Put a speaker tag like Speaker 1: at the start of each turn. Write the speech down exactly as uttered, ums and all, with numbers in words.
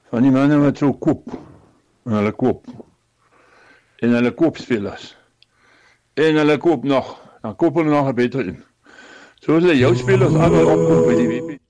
Speaker 1: van die manne wat so koop, en hulle koop, en hulle koop spelers, en hulle koop nog, dan koop hulle nog 'n beter een. So as hulle jou spelers allemaal opkoop by die W P.